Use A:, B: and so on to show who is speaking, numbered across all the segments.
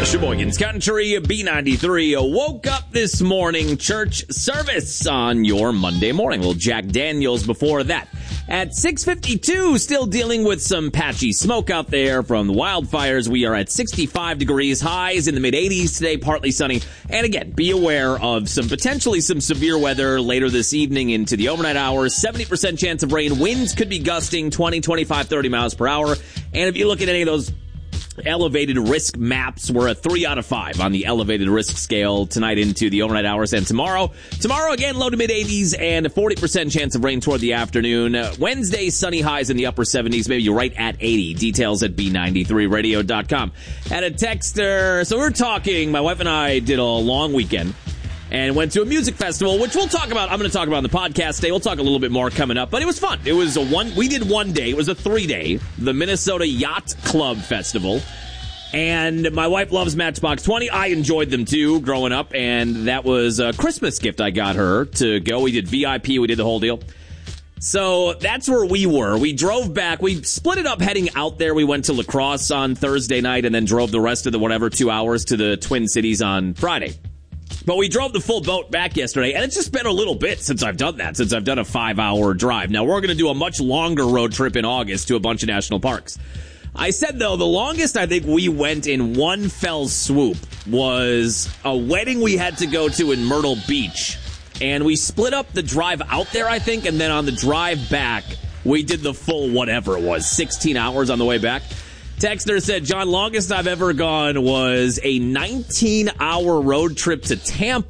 A: Sheboygan's Country, B93. Woke up this morning, church service on your Monday morning. Little Jack Daniels before that. At 6:52, still dealing with some patchy smoke out there from the wildfires. We are at 65 degrees, highs in the mid-80s today, partly sunny. And again, be aware of potentially some severe weather later this evening into the overnight hours. 70% chance of rain. Winds could be gusting 20, 25, 30 miles per hour. And if you look at any of those elevated risk maps, we're a 3 out of 5 on the elevated risk scale tonight into the overnight hours. And tomorrow again, low to mid 80s and a 40% chance of rain toward the afternoon. Wednesday, sunny highs in the upper 70s, maybe right at 80. Details at b93radio.com. And a texter. So we're talking, my wife and I did a long weekend and went to a music festival, which we'll talk about. I'm going to talk about on the podcast today. We'll talk a little bit more coming up, but it was fun. It was we did one day. It was a 3-day, the Minnesota Yacht Club Festival. And my wife loves Matchbox 20. I enjoyed them too growing up, and that was a Christmas gift I got her to go. We did VIP, we did the whole deal. So that's where we were. We drove back. We split it up heading out there. We went to La Crosse on Thursday night and then drove the rest of the 2 hours to the Twin Cities on Friday. But we drove the full boat back yesterday, and it's just been a little bit since I've done that, since I've done a 5-hour drive. Now, we're going to do a much longer road trip in August to a bunch of national parks. I said, though, the longest I think we went in one fell swoop was a wedding we had to go to in Myrtle Beach. And we split up the drive out there, I think, and then on the drive back, we did the full whatever it was, 16 hours on the way back. Texter said, John, longest I've ever gone was a 19-hour road trip to Tampa. ...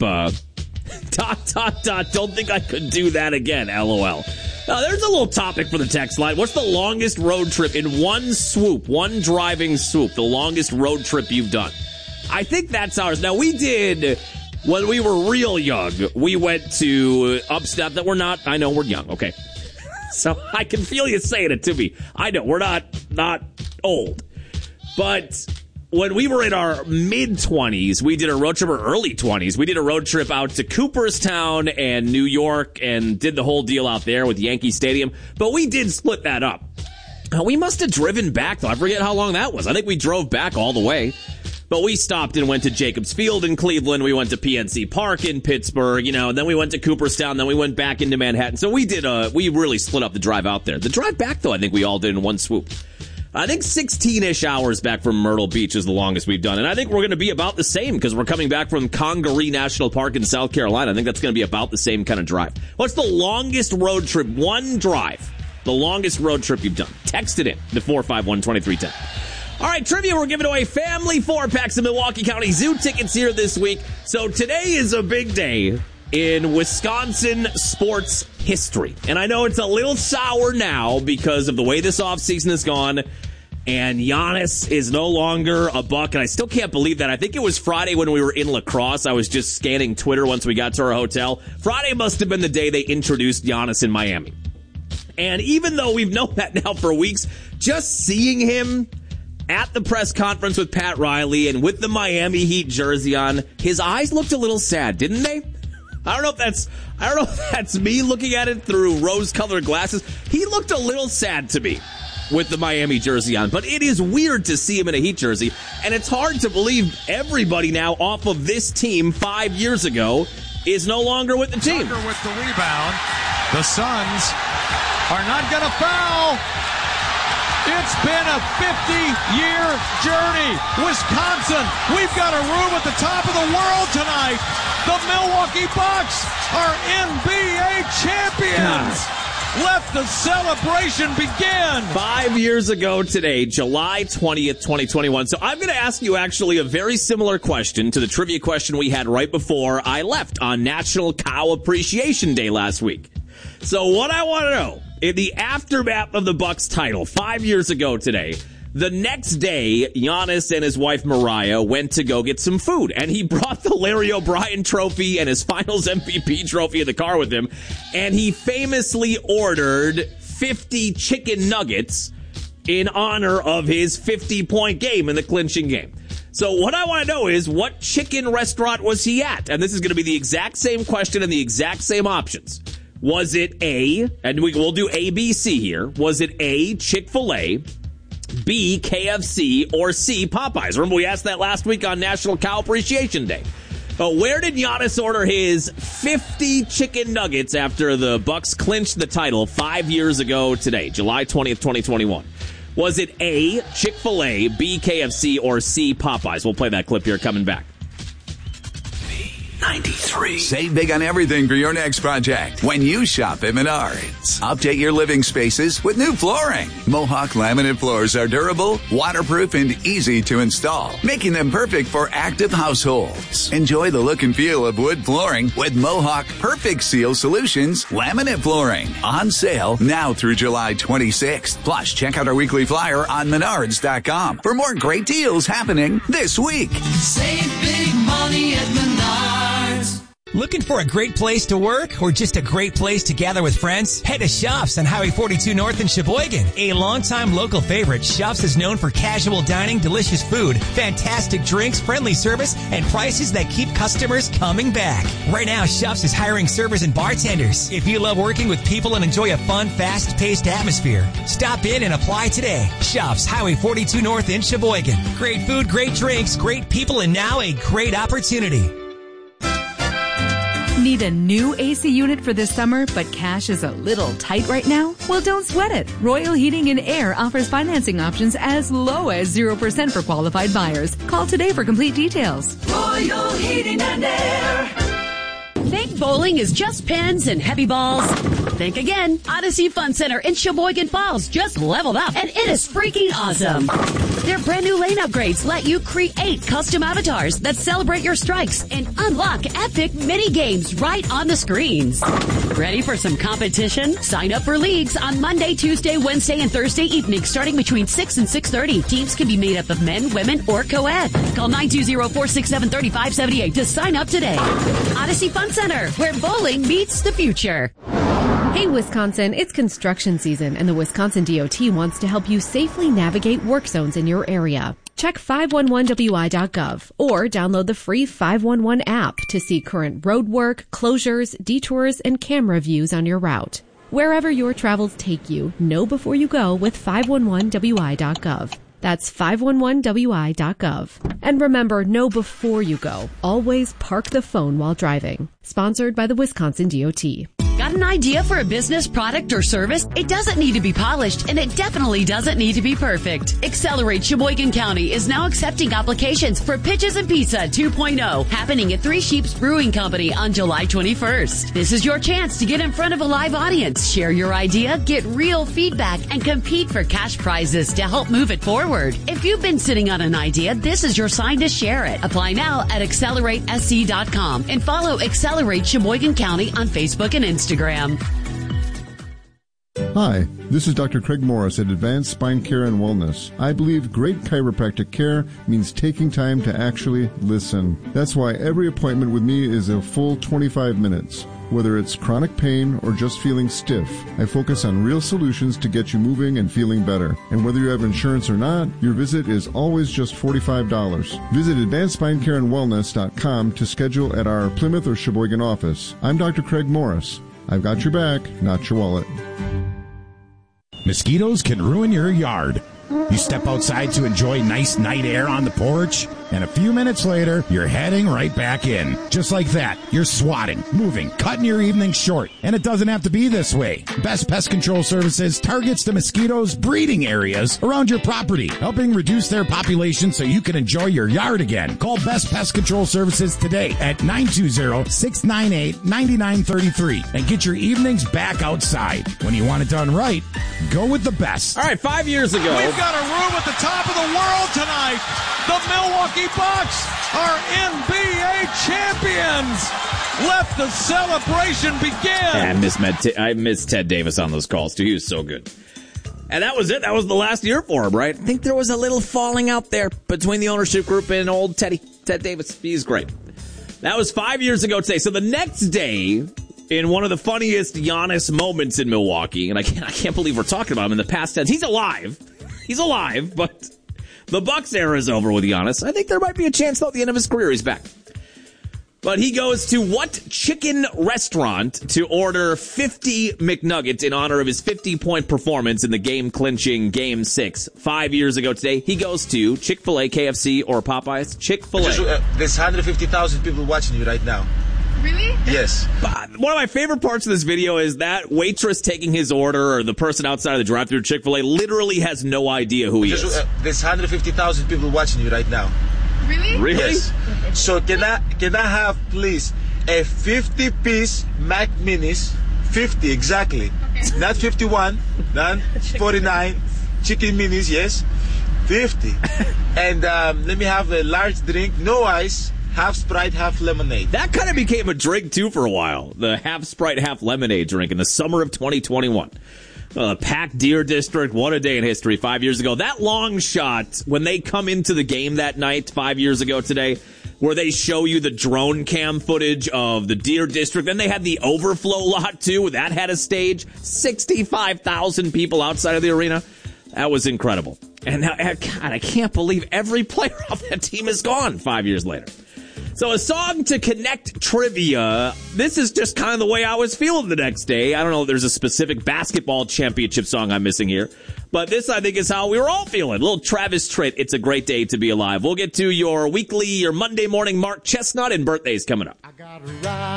A: Don't think I could do that again, LOL. Now, there's a little topic for the text line. What's the longest road trip in one swoop, one driving swoop, the longest road trip you've done? I think that's ours. Now, we did, when we were real young, we went to upstate that we're not, I know we're young, okay. So I can feel you saying it to me. I know, we're not old. But when we were in our mid-20s, we did a road trip, or early 20s, we did a road trip out to Cooperstown and New York and did the whole deal out there with Yankee Stadium. But we did split that up. We must have driven back, though. I forget how long that was. I think we drove back all the way. But we stopped and went to Jacobs Field in Cleveland. We went to PNC Park in Pittsburgh, and then we went to Cooperstown. Then we went back into Manhattan. So we really split up the drive out there. The drive back, though, I think we all did in one swoop. I think 16-ish hours back from Myrtle Beach is the longest we've done. And I think we're going to be about the same because we're coming back from Congaree National Park in South Carolina. I think that's going to be about the same kind of drive. What's the longest road trip? One drive. The longest road trip you've done. Text it in to 451-2310. All right, trivia, we're giving away family 4-packs of Milwaukee County Zoo tickets here this week. So today is a big day in Wisconsin sports history. And I know it's a little sour now because of the way this offseason has gone. And Giannis is no longer a Buck. And I still can't believe that. I think it was Friday when we were in La Crosse. I was just scanning Twitter once we got to our hotel. Friday must have been the day they introduced Giannis in Miami. And even though we've known that now for weeks, just seeing him at the press conference with Pat Riley and with the Miami Heat jersey on, his eyes looked a little sad, didn't they? I don't know if that's me looking at it through rose-colored glasses. He looked a little sad to me with the Miami jersey on, but it is weird to see him in a Heat jersey, and it's hard to believe everybody now off of this team 5 years ago is no longer with the team.
B: Tucker with the rebound. The Suns are not going to foul. It's been a 50-year journey. Wisconsin, we've got a room at the top of the world tonight. The Milwaukee Bucks are NBA champions. Let the celebration begin.
A: 5 years ago today, July 20th, 2021. So I'm going to ask you actually a very similar question to the trivia question we had right before I left on National Cow Appreciation Day last week. So what I want to know, in the aftermath of the Bucks title 5 years ago today, the next day, Giannis and his wife Mariah went to go get some food, and he brought the Larry O'Brien trophy and his Finals MVP trophy in the car with him, and he famously ordered 50 chicken nuggets in honor of his 50-point game in the clinching game. So what I want to know is, what chicken restaurant was he at? And this is going to be the exact same question and the exact same options. Was it A, and we'll do A, B, C here. Was it A, Chick-fil-A, B, KFC, or C, Popeyes? Remember, we asked that last week on National Cow Appreciation Day. But where did Giannis order his 50 chicken nuggets after the Bucks clinched the title 5 years ago today, July 20th, 2021? Was it A, Chick-fil-A, B, KFC, or C, Popeyes? We'll play that clip here coming back.
C: 93. Save big on everything for your next project when you shop at Menards. Update your living spaces with new flooring. Mohawk laminate floors are durable, waterproof, and easy to install, making them perfect for active households. Enjoy the look and feel of wood flooring with Mohawk Perfect Seal Solutions laminate flooring. On sale now through July 26th. Plus, check out our weekly flyer on Menards.com for more great deals happening this week.
D: Save big money at Menards.
E: Looking for a great place to work or just a great place to gather with friends? Head to Shops on Highway 42 North in Sheboygan. A longtime local favorite, Shops is known for casual dining, delicious food, fantastic drinks, friendly service, and prices that keep customers coming back. Right now, Shops is hiring servers and bartenders. If you love working with people and enjoy a fun, fast-paced atmosphere, stop in and apply today. Shops, Highway 42 North in Sheboygan. Great food, great drinks, great people, and now a great opportunity.
F: Need a new AC unit for this summer, but cash is a little tight right now? Well, don't sweat it. Royal Heating and Air offers financing options as low as 0% for qualified buyers. Call today for complete details.
D: Royal Heating and Air.
G: Think bowling is just pins and heavy balls? Think again. Odyssey Fun Center in Sheboygan Falls just leveled up, and it is freaking awesome. Their brand new lane upgrades let you create custom avatars that celebrate your strikes and unlock epic mini games right on the screens. Ready for some competition? Sign up for leagues on Monday, Tuesday, Wednesday, and Thursday evenings starting between 6 and 6:30. Teams can be made up of men, women, or co-ed. Call 920-467-3578 to sign up today. Odyssey Fun Center, where bowling meets the future.
F: Hey, Wisconsin, it's construction season, and the Wisconsin DOT wants to help you safely navigate work zones in your area. Check 511wi.gov or download the free 511 app to see current road work, closures, detours, and camera views on your route. Wherever your travels take you, know before you go with 511wi.gov. That's 511wi.gov. And remember, know before you go. Always park the phone while driving. Sponsored by the Wisconsin DOT.
G: Got an idea for a business, product, or service? It doesn't need to be polished, and it definitely doesn't need to be perfect. Accelerate Sheboygan County is now accepting applications for Pitches and Pizza 2.0, happening at Three Sheeps Brewing Company on July 21st. This is your chance to get in front of a live audience, share your idea, get real feedback, and compete for cash prizes to help move it forward. If you've been sitting on an idea, this is your sign to share it. Apply now at AccelerateSC.com and follow Accelerate Sheboygan County on Facebook and Instagram.
H: Hi, this is Dr. Craig Morris at Advanced Spine Care and Wellness. I believe great chiropractic care means taking time to actually listen. That's why every appointment with me is a full 25 minutes. Whether it's chronic pain or just feeling stiff, I focus on real solutions to get you moving and feeling better. And whether you have insurance or not, your visit is always just $45. Visit AdvancedSpineCareAndWellness.com to schedule at our Plymouth or Sheboygan office. I'm Dr. Craig Morris. I've got your back, not your wallet.
I: Mosquitoes can ruin your yard. You step outside to enjoy nice night air on the porch, and a few minutes later, you're heading right back in. Just like that, you're swatting, moving, cutting your evening short. And it doesn't have to be this way. Best Pest Control Services targets the mosquitoes' breeding areas around your property, helping reduce their population so you can enjoy your yard again. Call Best Pest Control Services today at 920-698-9933 and get your evenings back outside. When you want it done right, go with the best.
A: All right, 5 years ago.
B: We've got a room at the top of the world tonight. The Milwaukee Bucks are NBA champions. Let the celebration begin.
A: I miss Ted Davis on those calls, too. He was so good. And that was it. That was the last year for him, right? I think there was a little falling out there between the ownership group and old Ted Davis. He's great. That was 5 years ago today. So the next day, in one of the funniest Giannis moments in Milwaukee, and I can't believe we're talking about him in the past tense. He's alive, but the Bucks era is over with Giannis. I think there might be a chance, though, at the end of his career, he's back. But he goes to what chicken restaurant to order 50 McNuggets in honor of his 50-point performance in the game-clinching Game 6 5 years ago today? He goes to Chick-fil-A, KFC, or Popeyes? Chick-fil-A.
J: There's 150,000 people watching you right now.
K: Really?
J: Yes.
A: But one of my favorite parts of this video is that waitress taking his order, or the person outside of the drive-thru Chick-fil-A, literally has no idea who he is.
J: There's 150,000 people watching you right now.
K: Really?
J: Yes. So can I have, please, a 50-piece Mac Minis, 50 exactly, okay. Not 51, not 49, chicken minis, yes, 50. And let me have a large drink, no ice, half Sprite, half lemonade.
A: That kind of became a drink, too, for a while. The half Sprite, half lemonade drink in the summer of 2021. Packed Deer District, what a day in history 5 years ago. That long shot, when they come into the game that night 5 years ago today, where they show you the drone cam footage of the Deer District. Then they had the overflow lot, too. That had a stage. 65,000 people outside of the arena. That was incredible. And now, God, I can't believe every player off that team is gone 5 years later. So a song to connect trivia. This is just kind of the way I was feeling the next day. I don't know if there's a specific basketball championship song I'm missing here. But this, I think, is how we were all feeling. Little Travis Tritt, It's a Great Day to Be Alive. We'll get to your Monday morning Mark Chestnut and birthdays coming up.